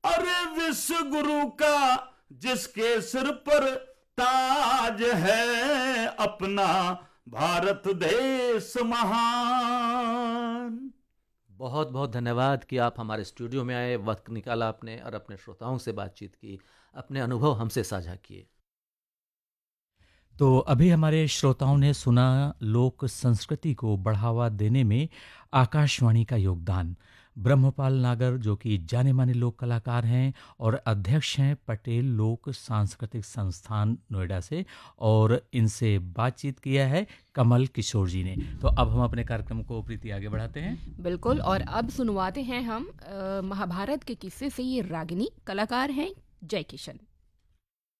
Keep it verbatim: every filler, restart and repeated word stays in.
अरे विश्व गुरु का जिसके सिर पर ताज है, अपना भारत देश महान। बहुत बहुत धन्यवाद कि आप हमारे स्टूडियो में आए, वक्त निकाला आपने और अपने श्रोताओं से बातचीत की, अपने अनुभव हमसे साझा किए। तो अभी हमारे श्रोताओं ने सुना लोक संस्कृति को बढ़ावा देने में आकाशवाणी का योगदान। ब्रह्मपाल नागर जो कि जाने माने लोक कलाकार हैं और अध्यक्ष हैं पटेल लोक सांस्कृतिक संस्थान नोएडा से, और इनसे बातचीत किया है कमल किशोर जी ने। तो अब हम अपने कार्यक्रम को प्रीति आगे बढ़ाते हैं। बिल्कुल, और अब सुनवाते हैं हम अ, महाभारत के किस्से से ये रागिनी। कलाकार हैं जय किशन।